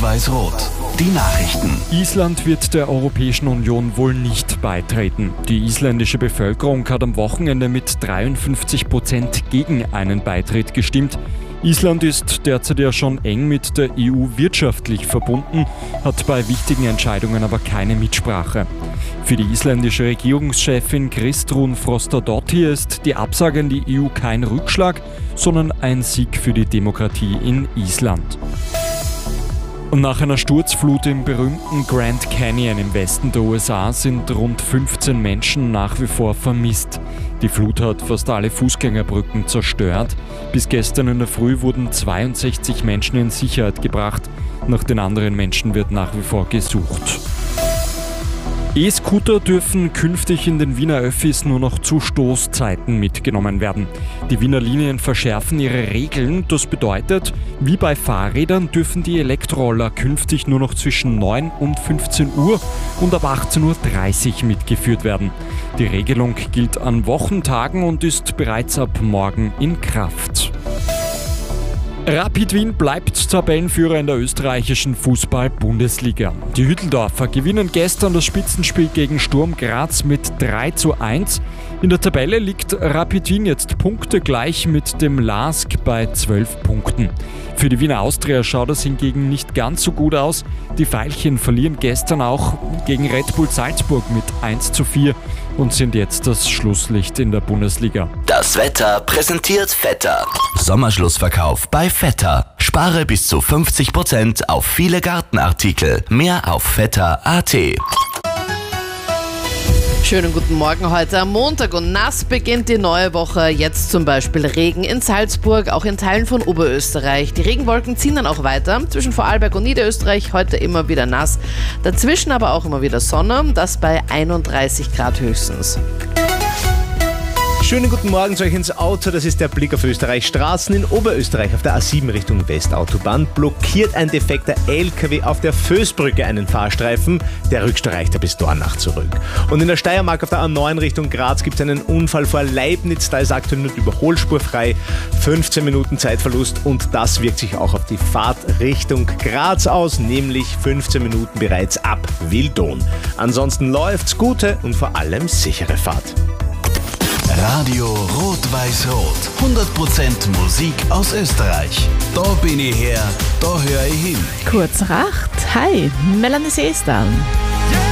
Rot-Weiß-Rot. Die Nachrichten. Island wird der Europäischen Union wohl nicht beitreten. Die isländische Bevölkerung hat am Wochenende mit 53% gegen einen Beitritt gestimmt. Island ist derzeit ja schon eng mit der EU wirtschaftlich verbunden, hat bei wichtigen Entscheidungen aber keine Mitsprache. Für die isländische Regierungschefin Kristrún Frostadóttir ist die Absage an die EU kein Rückschlag, sondern ein Sieg für die Demokratie in Island. Und nach einer Sturzflut im berühmten Grand Canyon im Westen der USA sind rund 15 Menschen nach wie vor vermisst. Die Flut hat fast alle Fußgängerbrücken zerstört. Bis gestern in der Früh wurden 62 Menschen in Sicherheit gebracht. Nach den anderen Menschen wird nach wie vor gesucht. E-Scooter dürfen künftig in den Wiener Öffis nur noch zu Stoßzeiten mitgenommen werden. Die Wiener Linien verschärfen ihre Regeln. Das bedeutet, wie bei Fahrrädern dürfen die Elektroroller künftig nur noch zwischen 9 und 15 Uhr und ab 18.30 Uhr mitgeführt werden. Die Regelung gilt an Wochentagen und ist bereits ab morgen in Kraft. Rapid Wien bleibt Tabellenführer in der österreichischen Fußball-Bundesliga. Die Hütteldorfer gewinnen gestern das Spitzenspiel gegen Sturm Graz mit 3:1. In der Tabelle liegt Rapid Wien jetzt punktegleich mit dem LASK bei 12 Punkten. Für die Wiener Austria schaut es hingegen nicht ganz so gut aus. Die Veilchen verlieren gestern auch gegen Red Bull Salzburg mit 1:4 und sind jetzt das Schlusslicht in der Bundesliga. Das Wetter präsentiert Vetter. Sommerschlussverkauf bei Vetter. Spare bis zu 50% auf viele Gartenartikel. Mehr auf vetter.at. Schönen guten Morgen heute am Montag und nass beginnt die neue Woche. Jetzt zum Beispiel Regen in Salzburg, auch in Teilen von Oberösterreich. Die Regenwolken ziehen dann auch weiter. Zwischen Vorarlberg und Niederösterreich heute immer wieder nass. Dazwischen aber auch immer wieder Sonne, das bei 31 Grad höchstens. Schönen guten Morgen zu euch ins Auto. Das ist der Blick auf Österreichs Straßen. In Oberösterreich auf der A7 Richtung Westautobahn blockiert ein defekter LKW auf der Vösbrücke einen Fahrstreifen. Der Rückstau reicht ja bis Dornach zurück. Und in der Steiermark auf der A9 Richtung Graz gibt es einen Unfall vor Leibniz. Da ist aktuell nur die Überholspur frei. 15 Minuten Zeitverlust und das wirkt sich auch auf die Fahrt Richtung Graz aus, nämlich 15 Minuten bereits ab Wildon. Ansonsten läuft's, gute und vor allem sichere Fahrt. Radio Rot-Weiß-Rot. 100% Musik aus Österreich. Da bin ich her, da höre ich hin. Kurz Racht. Hi, Melanie Seestan.